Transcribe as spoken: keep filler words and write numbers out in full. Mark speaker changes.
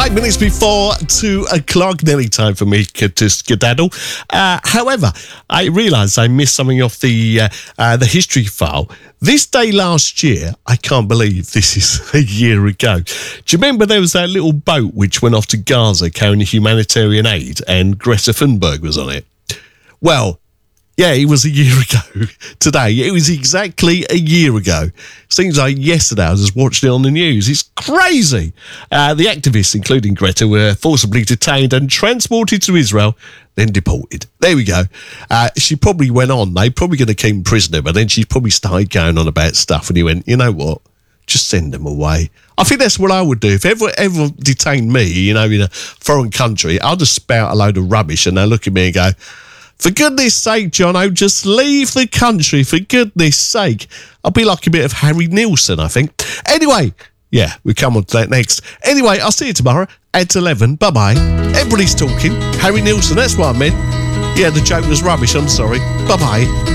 Speaker 1: Five minutes before two o'clock, nearly time for me to skedaddle. Uh, however, I realised I missed something off the uh, uh, the history file. This day last year, I can't believe this is a year ago. Do you remember there was that little boat which went off to Gaza carrying humanitarian aid and Greta Thunberg was on it? Well, yeah, it was a year ago today. It was exactly a year ago. Seems like yesterday I was just watching it on the news. It's crazy. Uh, the activists, including Greta, were forcibly detained and transported to Israel, then deported. There we go. Uh, she probably went on. They probably going to keep him prisoner, but then she probably started going on about stuff, and he went, you know what? Just send them away. I think that's what I would do. If ever ever detained me, you know, in a foreign country, I'll just spout a load of rubbish, and they'll look at me and go, for goodness sake, Jono, just leave the country, for goodness sake. I'll be like a bit of Harry Nilsson, I think. Anyway, yeah, we come on to that next. Anyway, I'll see you tomorrow at eleven. Bye-bye. Everybody's talking. Harry Nilsson, that's what I meant. Yeah, the joke was rubbish, I'm sorry. Bye-bye.